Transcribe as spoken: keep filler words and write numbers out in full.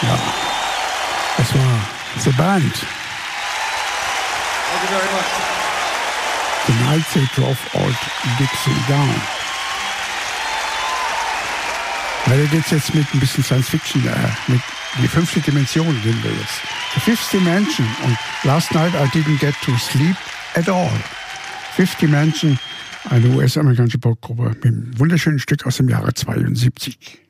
Ja, das war The Band. Thank you very much. Tonight they drove Old Dixie down. Weiter geht's jetzt mit ein bisschen Science Fiction, äh, mit die fünfte Dimension gehen wir jetzt. The Fifth Dimension und Last Night I Didn't Get to Sleep at All. Fifth Dimension, eine U S-amerikanische Popgruppe mit einem wunderschönen Stück aus dem Jahre zweiundsiebzig.